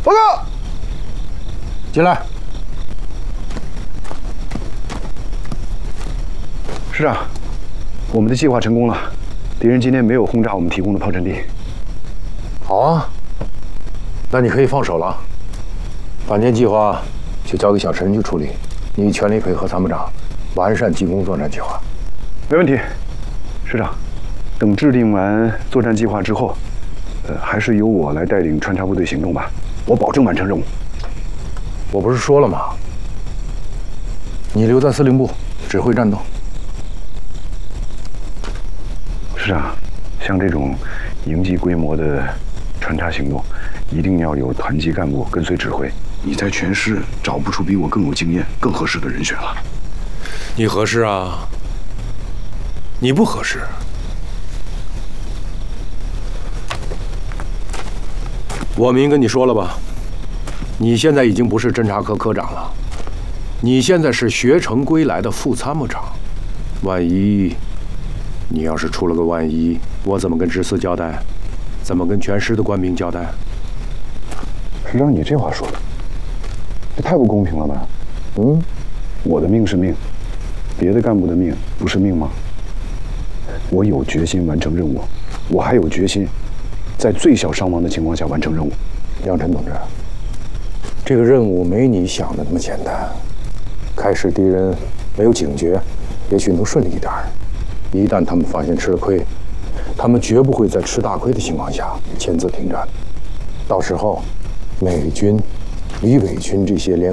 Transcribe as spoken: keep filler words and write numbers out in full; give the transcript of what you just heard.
报告。进来。师长，我们的计划成功了，敌人今天没有轰炸我们提供的炮阵地。 好啊，那你可以放手了。反间计划就交给小陈去处理，你全力配合参谋长，完善进攻作战计划。 没问题，师长。等制定完作战计划之后，呃，还是由我来带领穿插部队行动吧，我保证完成任务。 我不是说了吗？你留在司令部指挥战斗。 师长，像这种营级规模的穿插行动，一定要有团级干部跟随指挥。你在全师找不出比我更有经验、更合适的人选了。 你合适啊？你不合适。我明跟你说了吧，你现在已经不是侦察科科长了，你现在是学成归来的副参谋长。万一你要是出了个万一，我怎么跟直司交代？怎么跟全师的官兵交代？ 师长，你这话说的，这太不公平了吧？嗯，我的命是命，别的干部的命不是命吗？我有决心完成任务，我还有决心在最小伤亡的情况下完成任务。 杨晨同志，这个任务没你想的那么简单。开始敌人没有警觉，也许能顺利一点。一旦他们发现吃了亏，他们绝不会在吃大亏的情况下签字停战。到时候，美军、李伟军这些连